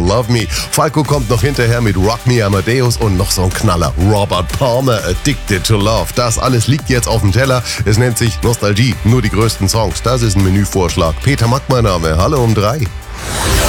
Love Me. Falco kommt noch hinterher mit Rock Me Amadeus und noch so ein Knaller. Robert Palmer, Addicted to Love. Das alles liegt jetzt auf dem Teller. Es nennt sich Nostalgie, nur die größten Songs. Das ist ein Menüvorschlag. Peter Mack mein Name. Hallo um 3.